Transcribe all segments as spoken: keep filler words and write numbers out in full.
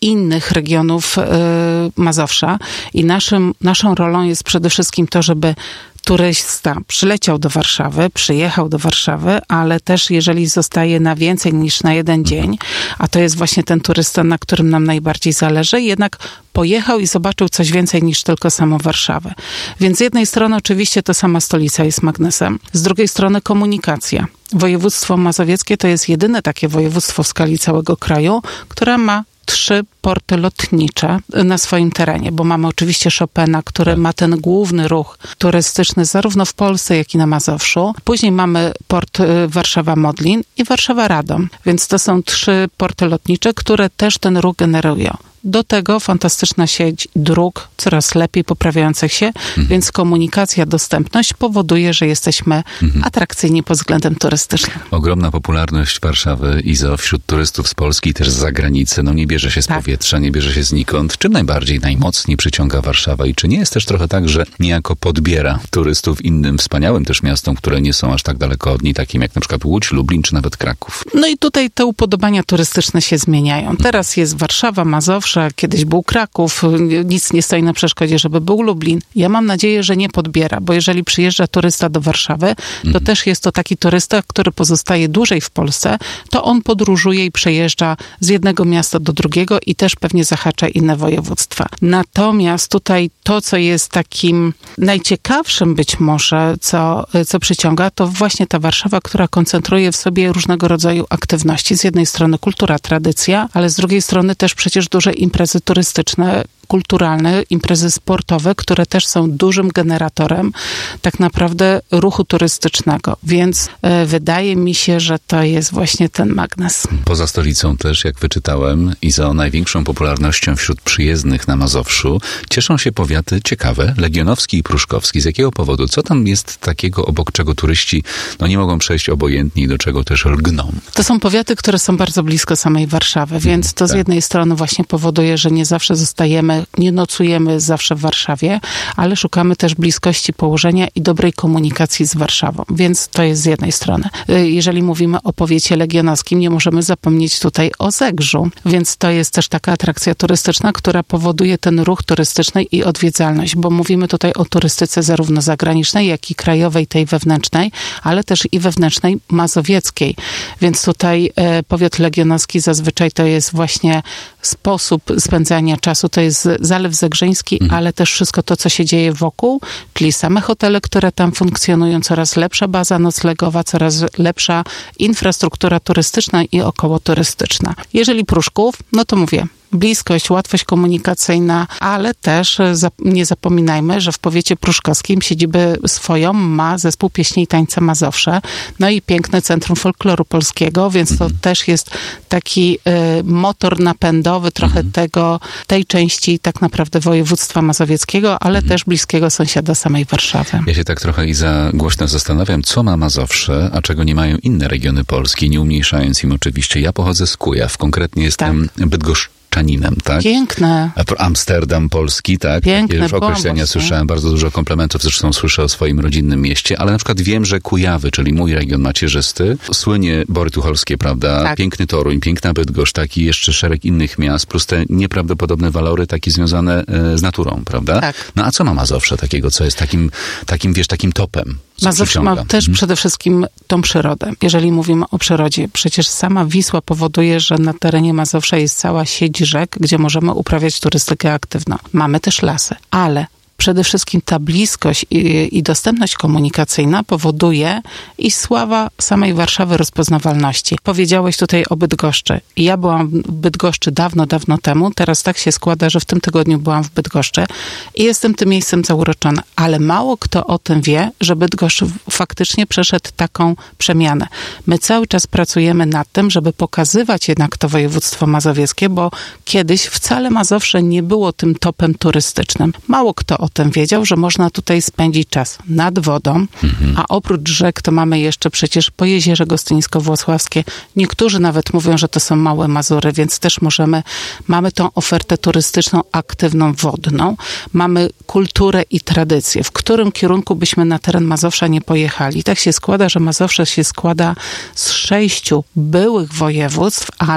innych regionów y, Mazowsza i naszym, naszą rolą jest przede wszystkim to, żeby turysta przyleciał do Warszawy, przyjechał do Warszawy, ale też jeżeli zostaje na więcej niż na jeden dzień, a to jest właśnie ten turysta, na którym nam najbardziej zależy, jednak pojechał i zobaczył coś więcej niż tylko samą Warszawę. Więc z jednej strony oczywiście to sama stolica jest magnesem, z drugiej strony komunikacja. Województwo mazowieckie to jest jedyne takie województwo w skali całego kraju, które ma trzy porty lotnicze na swoim terenie, bo mamy oczywiście Chopina, który ma ten główny ruch turystyczny zarówno w Polsce, jak i na Mazowszu. Później mamy port Warszawa-Modlin i Warszawa-Radom, więc to są trzy porty lotnicze, które też ten ruch generują. Do tego fantastyczna sieć dróg, coraz lepiej poprawiających się, mhm. więc komunikacja, dostępność powoduje, że jesteśmy mhm. atrakcyjni pod względem turystycznym. Ogromna popularność Warszawy, Izo, wśród turystów z Polski i też z zagranicy. No nie bierze się z tak. powietrza, nie bierze się znikąd. Czym najbardziej, najmocniej przyciąga Warszawa i czy nie jest też trochę tak, że niejako podbiera turystów innym wspaniałym też miastom, które nie są aż tak daleko od niej, takim jak na przykład Łódź, Lublin czy nawet Kraków? No i tutaj te upodobania turystyczne się zmieniają. Teraz jest Warszawa, Mazowsze, kiedyś był Kraków, nic nie stoi na przeszkodzie, żeby był Lublin. Ja mam nadzieję, że nie podbiera, bo jeżeli przyjeżdża turysta do Warszawy, to mhm. też jest to taki turysta, który pozostaje dłużej w Polsce, to on podróżuje i przejeżdża z jednego miasta do drugiego i też pewnie zahacza inne województwa. Natomiast tutaj to, co jest takim najciekawszym być może, co, co przyciąga, to właśnie ta Warszawa, która koncentruje w sobie różnego rodzaju aktywności. Z jednej strony kultura, tradycja, ale z drugiej strony też przecież duże imprezy turystyczne, kulturalne, imprezy sportowe, które też są dużym generatorem tak naprawdę ruchu turystycznego. Więc e, wydaje mi się, że to jest właśnie ten magnes. Poza stolicą też, jak wyczytałem, i za największą popularnością wśród przyjezdnych na Mazowszu cieszą się powiaty ciekawe, Legionowski i Pruszkowski. Z jakiego powodu? Co tam jest takiego, obok czego turyści no, nie mogą przejść obojętni, do czego też lgną? To są powiaty, które są bardzo blisko samej Warszawy, więc to tak. z jednej strony właśnie powoduje, że nie zawsze zostajemy, nie nocujemy zawsze w Warszawie, ale szukamy też bliskości położenia i dobrej komunikacji z Warszawą, więc to jest z jednej strony. Jeżeli mówimy o powiecie legionowskim, nie możemy zapomnieć tutaj o Zegrzu, więc to jest też taka atrakcja turystyczna, która powoduje ten ruch turystyczny i odwiedzalność, bo mówimy tutaj o turystyce zarówno zagranicznej, jak i krajowej, tej wewnętrznej, ale też i wewnętrznej mazowieckiej, więc tutaj e, powiat legionowski zazwyczaj to jest właśnie sposób spędzania czasu, to jest Zalew Zegrzyński, mhm. ale też wszystko to, co się dzieje wokół, czyli same hotele, które tam funkcjonują, coraz lepsza baza noclegowa, coraz lepsza infrastruktura turystyczna i okołoturystyczna. Jeżeli Pruszków, no to mówię, bliskość, łatwość komunikacyjna, ale też nie zapominajmy, że w powiecie pruszkowskim siedzibę swoją ma zespół pieśni i tańca Mazowsze, no i piękne Centrum Folkloru Polskiego, więc to mhm. też jest taki y, motor napędowy trochę mhm. tego, tej części tak naprawdę województwa mazowieckiego, ale mhm. też bliskiego sąsiada samej Warszawy. Ja się tak trochę i za głośno zastanawiam, co ma Mazowsze, a czego nie mają inne regiony Polski, nie umniejszając im oczywiście. Ja pochodzę z Kujaw, konkretnie jestem tak. bydgoszczaninem. Tak? Piękne. Amsterdam polski, tak? Piękne, Takie już określenia słyszałem, bardzo dużo komplementów, zresztą słyszę o swoim rodzinnym mieście, ale na przykład wiem, że Kujawy, czyli mój region macierzysty, słynie Bory Tucholskie, prawda? Tak. Piękny Toruń, piękna Bydgoszcz, taki jeszcze szereg innych miast, plus te nieprawdopodobne walory takie związane e, z naturą, prawda? Tak. No a co ma Mazowsze takiego, co jest takim, takim wiesz, takim topem? Mazowsze ma też mhm. przede wszystkim tą przyrodę. Jeżeli mówimy o przyrodzie, przecież sama Wisła powoduje, że na terenie Mazowsza jest cała sieć rzek, gdzie możemy uprawiać turystykę aktywną. Mamy też lasy, ale przede wszystkim ta bliskość i, i dostępność komunikacyjna powoduje i sława samej Warszawy rozpoznawalności. Powiedziałeś tutaj o Bydgoszczy. Ja byłam w Bydgoszczy dawno, dawno temu. Teraz tak się składa, że w tym tygodniu byłam w Bydgoszczy i jestem tym miejscem zauroczona. Ale mało kto o tym wie, że Bydgoszcz faktycznie przeszedł taką przemianę. My cały czas pracujemy nad tym, żeby pokazywać jednak to województwo mazowieckie, bo kiedyś wcale Mazowsze nie było tym topem turystycznym. Mało kto o tym wiedział, że można tutaj spędzić czas nad wodą, mhm. a oprócz rzek to mamy jeszcze przecież Pojezierze Gostyńsko-Włocławskie. Niektórzy nawet mówią, że to są małe Mazury, więc też możemy, mamy tą ofertę turystyczną aktywną wodną, mamy kulturę i tradycję. W którym kierunku byśmy na teren Mazowsza nie pojechali? Tak się składa, że Mazowsze się składa z sześciu byłych województw, ale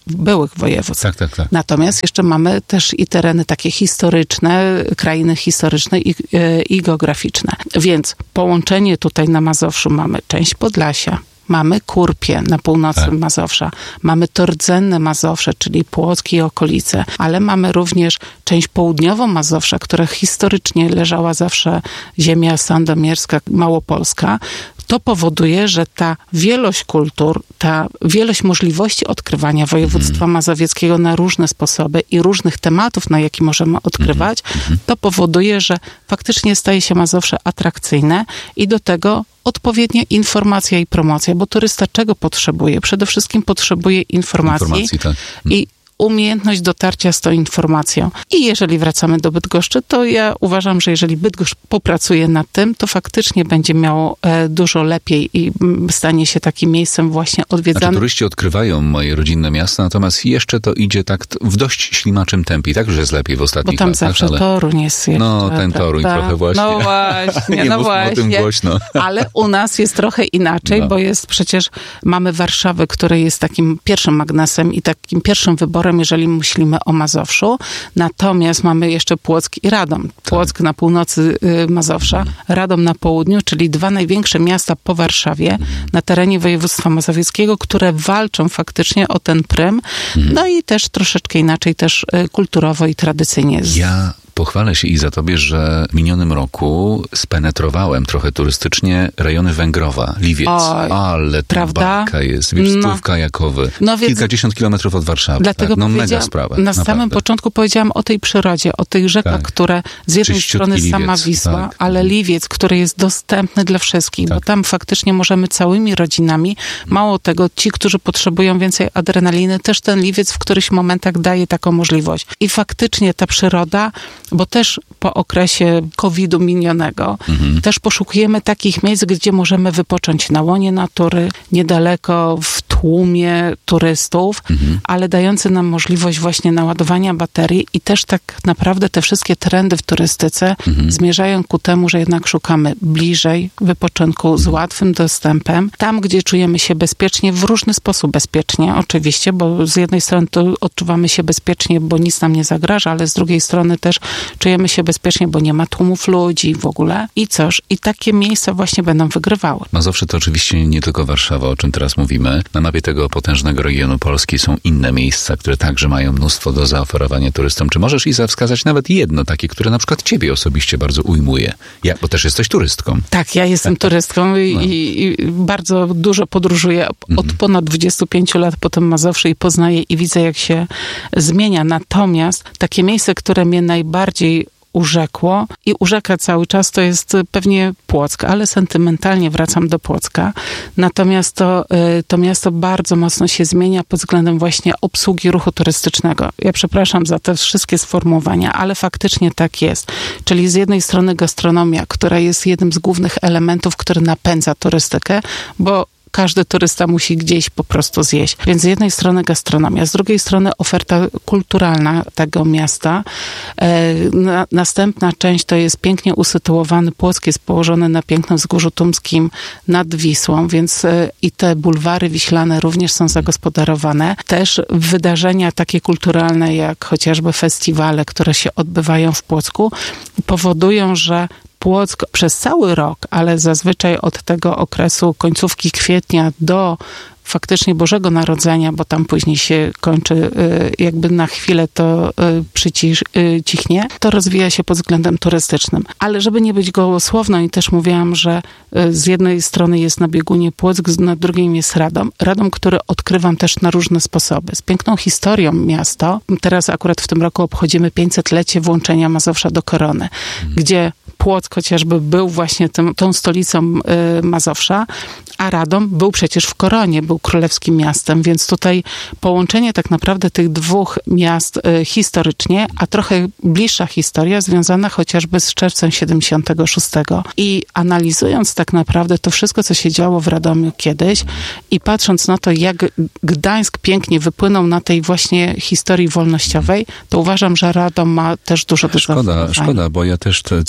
byłych województw. Tak, tak, tak. Natomiast jeszcze mamy też i tereny takie historyczne, krainy historyczne i, i geograficzne. Więc połączenie tutaj na Mazowszu mamy część Podlasia, mamy Kurpie na północy tak. Mazowsza, mamy to rdzenne Mazowsze, czyli Płock i okolice, ale mamy również część południową Mazowsza, która historycznie leżała zawsze ziemia sandomierska, małopolska. To powoduje, że ta wielość kultur, ta wielość możliwości odkrywania województwa mazowieckiego na różne sposoby i różnych tematów, na jakie możemy odkrywać, to powoduje, że faktycznie staje się Mazowsze atrakcyjne i do tego odpowiednia informacja i promocja, bo turysta czego potrzebuje? Przede wszystkim potrzebuje informacji, informacji tak. i umiejętność dotarcia z tą informacją. I jeżeli wracamy do Bydgoszczy, to ja uważam, że jeżeli Bydgoszcz popracuje nad tym, to faktycznie będzie miało e, dużo lepiej i m, stanie się takim miejscem właśnie odwiedzanym. Znaczy, turyści odkrywają moje rodzinne miasta, natomiast jeszcze to idzie tak w dość ślimaczym tempie. Tak, że jest lepiej w ostatnich latach. Bo tam latach, zawsze ale... Toruń jest jeszcze. No, ten prawda? Toruń trochę właśnie. No właśnie, Nie no mówmy właśnie. o tym głośno. Ale u nas jest trochę inaczej, no. bo jest przecież, mamy Warszawę, która jest takim pierwszym magnesem i takim pierwszym wyborem, jeżeli myślimy o Mazowszu. Natomiast mamy jeszcze Płock i Radom. Płock tak. na północy Mazowsza, Radom na południu, czyli dwa największe miasta po Warszawie na terenie województwa mazowieckiego, które walczą faktycznie o ten prym. No i też troszeczkę inaczej też kulturowo i tradycyjnie. Ja pochwalę się, Iza, tobie, że w minionym roku spenetrowałem trochę turystycznie rejony Węgrowa, Liwiec. Oj, ale ta bajka jest, wiesz, no. kajakowy. No więc, kilkadziesiąt kilometrów od Warszawy. Dlatego tak? No mega sprawa. Na naprawdę. Samym początku powiedziałam o tej przyrodzie, o tych rzekach, tak. które z jednej Czyściutki strony Liwiec, sama Wisła, tak. ale Liwiec, który jest dostępny dla wszystkich, tak. bo tam faktycznie możemy całymi rodzinami, mało tego, ci, którzy potrzebują więcej adrenaliny, też ten Liwiec w którychś momentach daje taką możliwość. I faktycznie ta przyroda, bo też po okresie kowida minionego mhm. też poszukujemy takich miejsc, gdzie możemy wypocząć na łonie natury, niedaleko, w tłumie turystów, mhm. ale dający nam możliwość właśnie naładowania baterii i też tak naprawdę te wszystkie trendy w turystyce mhm. zmierzają ku temu, że jednak szukamy bliżej wypoczynku z łatwym dostępem, tam, gdzie czujemy się bezpiecznie, w różny sposób bezpiecznie, oczywiście, bo z jednej strony to odczuwamy się bezpiecznie, bo nic nam nie zagraża, ale z drugiej strony też czujemy się bezpiecznie, bo nie ma tłumów ludzi w ogóle. I cóż, i takie miejsca właśnie będą wygrywały. Mazowsze to oczywiście nie tylko Warszawa, o czym teraz mówimy. Na mapie tego potężnego regionu Polski są inne miejsca, które także mają mnóstwo do zaoferowania turystom. Czy możesz, Iza, wskazać nawet jedno takie, które na przykład ciebie osobiście bardzo ujmuje? Ja, bo też jesteś turystką. Tak, ja jestem turystką i, no. i, i bardzo dużo podróżuję od mhm. ponad dwudziestu pięciu lat po tym Mazowszu i poznaję i widzę, jak się zmienia. Natomiast takie miejsce, które mnie najbardziej urzekło i urzeka cały czas, to jest pewnie Płock, ale sentymentalnie wracam do Płocka. Natomiast to, to miasto bardzo mocno się zmienia pod względem właśnie obsługi ruchu turystycznego. Ja przepraszam za te wszystkie sformułowania, ale faktycznie tak jest. Czyli z jednej strony gastronomia, która jest jednym z głównych elementów, który napędza turystykę, bo każdy turysta musi gdzieś po prostu zjeść. Więc z jednej strony gastronomia, z drugiej strony oferta kulturalna tego miasta. E, na, następna część to jest pięknie usytuowany Płock, jest położony na pięknym wzgórzu tumskim nad Wisłą, więc e, i te bulwary wiślane również są zagospodarowane. Też wydarzenia takie kulturalne, jak chociażby festiwale, które się odbywają w Płocku, powodują, że Płock przez cały rok, ale zazwyczaj od tego okresu końcówki kwietnia do faktycznie Bożego Narodzenia, bo tam później się kończy, jakby na chwilę to przycichnie, to rozwija się pod względem turystycznym. Ale żeby nie być gołosłowną i też mówiłam, że z jednej strony jest na biegunie Płock, na drugiej jest Radom. Radom, który odkrywam też na różne sposoby. Z piękną historią miasto. Teraz akurat w tym roku obchodzimy pięćsetlecie włączenia Mazowsza do korony, mhm. gdzie Płock chociażby był właśnie tym, tą stolicą y, Mazowsza, a Radom był przecież w koronie, był królewskim miastem, więc tutaj połączenie tak naprawdę tych dwóch miast y, historycznie, a trochę bliższa historia związana chociażby z czerwcem siedemdziesiątego szóstego. I analizując tak naprawdę to wszystko, co się działo w Radomiu kiedyś i patrząc na to, jak Gdańsk pięknie wypłynął na tej właśnie historii wolnościowej, to uważam, że Radom ma też dużo do Szkoda, szkoda, bo ja też te, całym sercem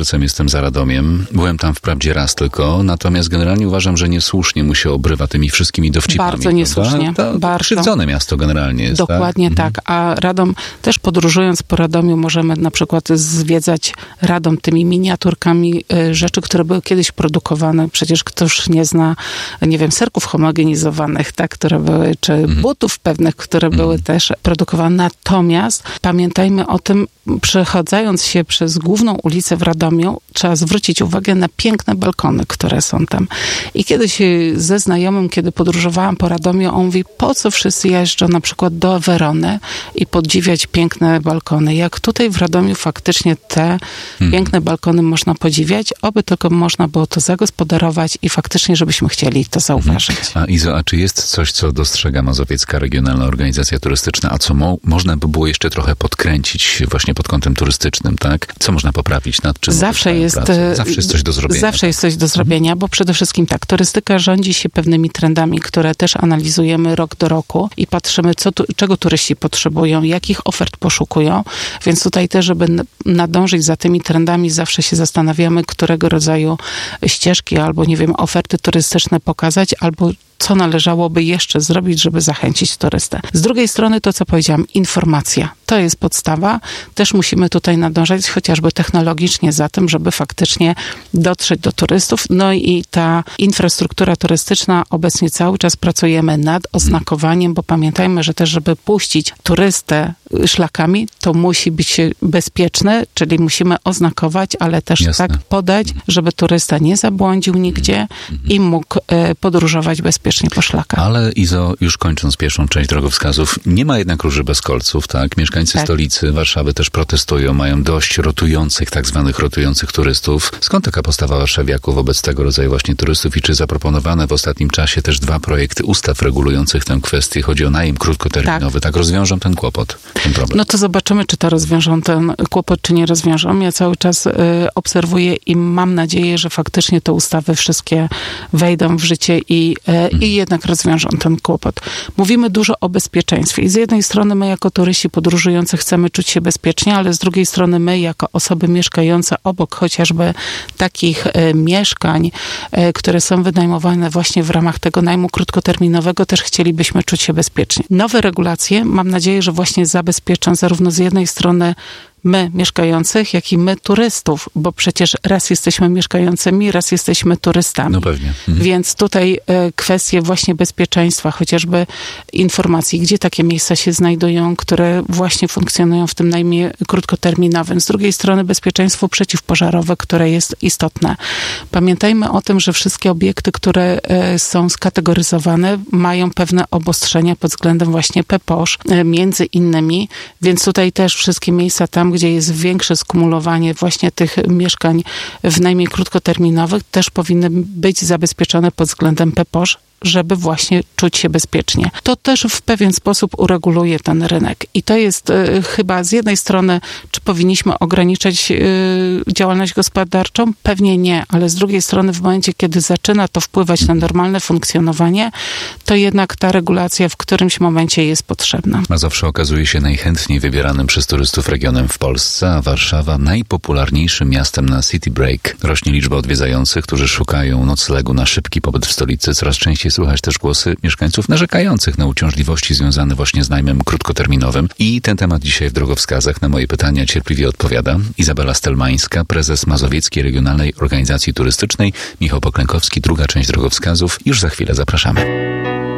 sercem jestem za Radomiem. Byłem tam wprawdzie raz tylko, natomiast generalnie uważam, że niesłusznie mu się obrywa tymi wszystkimi dowcipami. Bardzo niesłusznie. To, bardzo. Krzywdzone miasto generalnie jest. Dokładnie tak. tak. A Radom, też podróżując po Radomiu, możemy na przykład zwiedzać Radom tymi miniaturkami y, rzeczy, które były kiedyś produkowane. Przecież ktoś nie zna, nie wiem, serków homogenizowanych, tak, które były, czy mhm. butów pewnych, które mhm. były też produkowane. Natomiast pamiętajmy o tym, przechodząc się przez główną ulicę w Radomiu, trzeba zwrócić uwagę na piękne balkony, które są tam. I kiedyś ze znajomym, kiedy podróżowałam po Radomiu, on mówi, po co wszyscy jeżdżą na przykład do Werony i podziwiać piękne balkony. Jak tutaj w Radomiu faktycznie te hmm. piękne balkony można podziwiać, oby tylko można było to zagospodarować i faktycznie, żebyśmy chcieli to zauważyć. Hmm. A Izo, a czy jest coś, co dostrzega Mazowiecka Regionalna Organizacja Turystyczna, a co mo- można by było jeszcze trochę podkręcić właśnie pod kątem turystycznym, tak? Co można poprawić? Nad czym zawsze jest, zawsze jest coś do zrobienia. Zawsze tak? jest coś do zrobienia, bo przede wszystkim tak, turystyka rządzi się pewnymi trendami, które też analizujemy rok do roku i patrzymy, co tu, czego turyści potrzebują, jakich ofert poszukują, więc tutaj też, żeby nadążyć za tymi trendami, zawsze się zastanawiamy, którego rodzaju ścieżki albo, nie wiem, oferty turystyczne pokazać, albo co należałoby jeszcze zrobić, żeby zachęcić turystę. Z drugiej strony to, co powiedziałam, informacja. To jest podstawa. Też musimy tutaj nadążać chociażby technologicznie za tym, żeby faktycznie dotrzeć do turystów. No i ta infrastruktura turystyczna, obecnie cały czas pracujemy nad oznakowaniem, bo pamiętajmy, że też, żeby puścić turystę szlakami, to musi być bezpieczne, czyli musimy oznakować, ale też Jasne. tak podać, żeby turysta nie zabłądził nigdzie i mógł podróżować bezpiecznie po szlakach. Ale Izo, już kończąc pierwszą część drogowskazów, nie ma jednak róży bez kolców, tak? Mieszkańcy tak. stolicy Warszawy też protestują, mają dość rotujących, tak zwanych rotujących turystów. Skąd taka postawa warszawiaków wobec tego rodzaju właśnie turystów i czy zaproponowane w ostatnim czasie też dwa projekty ustaw regulujących tę kwestię, chodzi o najem krótkoterminowy, tak, tak rozwiążą ten kłopot, ten problem? No to zobaczymy, czy to rozwiążą ten kłopot, czy nie rozwiążą. Ja cały czas y, obserwuję i mam nadzieję, że faktycznie te ustawy wszystkie wejdą w życie i, y, i jednak rozwiążą ten kłopot. Mówimy dużo o bezpieczeństwie i z jednej strony my jako turyści podróżujący chcemy czuć się bezpiecznie, ale z drugiej strony my jako osoby mieszkające obok chociażby takich e, mieszkań, e, które są wynajmowane właśnie w ramach tego najmu krótkoterminowego, też chcielibyśmy czuć się bezpiecznie. Nowe regulacje, mam nadzieję, że właśnie zabezpieczą zarówno z jednej strony my mieszkających, jak i my turystów, bo przecież raz jesteśmy mieszkającymi, raz jesteśmy turystami. No pewnie. Mhm. Więc tutaj e, kwestie właśnie bezpieczeństwa, chociażby informacji, gdzie takie miejsca się znajdują, które właśnie funkcjonują w tym najmie krótkoterminowym. Z drugiej strony bezpieczeństwo przeciwpożarowe, które jest istotne. Pamiętajmy o tym, że wszystkie obiekty, które e, są skategoryzowane, mają pewne obostrzenia pod względem właśnie P P O Sz, e, między innymi, więc tutaj też wszystkie miejsca tam, gdzie jest większe skumulowanie właśnie tych mieszkań w najmie krótkoterminowych, też powinny być zabezpieczone pod względem P P O Sz, żeby właśnie czuć się bezpiecznie. To też w pewien sposób ureguluje ten rynek. I to jest y, chyba z jednej strony, czy powinniśmy ograniczać y, działalność gospodarczą? Pewnie nie, ale z drugiej strony w momencie, kiedy zaczyna to wpływać na normalne funkcjonowanie, to jednak ta regulacja w którymś momencie jest potrzebna. Mazowsze okazuje się najchętniej wybieranym przez turystów regionem w Polsce, a Warszawa najpopularniejszym miastem na City Break. Rośnie liczba odwiedzających, którzy szukają noclegu na szybki pobyt w stolicy. Coraz częściej słychać też głosy mieszkańców narzekających na uciążliwości związane właśnie z najmem krótkoterminowym. I ten temat dzisiaj w drogowskazach na moje pytania cierpliwie odpowiada Izabela Stelmańska, prezes Mazowieckiej Regionalnej Organizacji Turystycznej, Michał Poklękowski, druga część drogowskazów. Już za chwilę zapraszamy.